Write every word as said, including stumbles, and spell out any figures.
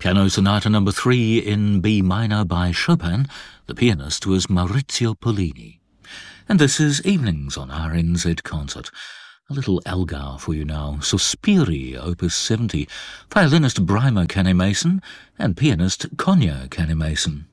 Piano Sonata number three in B minor by Chopin. The pianist was Maurizio Pollini. And this is Evenings on R N Z Concert. A little Elgar for you now. Sospiri, opus seventy. Violinist Brymer Canny-Mason and pianist Konya Canny-Mason.